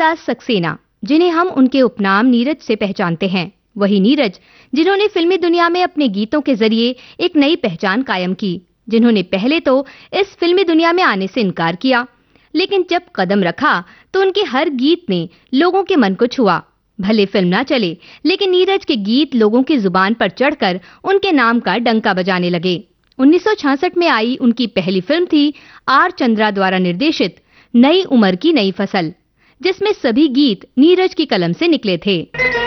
दास सक्सेना, जिन्हें हम उनके उपनाम नीरज से पहचानते हैं, वही नीरज जिन्होंने फिल्मी दुनिया में अपने गीतों के जरिए एक नई पहचान कायम की, जिन्होंने पहले तो इस फिल्मी दुनिया में आने से इनकार किया, लेकिन जब कदम रखा तो उनके हर गीत ने लोगों के मन को छुआ। भले फिल्म ना चले, लेकिन नीरज के गीत लोगों की जुबान पर चढ़कर उनके नाम का डंका बजाने लगे। 1966 में आई उनकी पहली फिल्म थी आर चंद्रा द्वारा निर्देशित नई उम्र की नई फसल, जिसमें सभी गीत नीरज की कलम से निकले थे।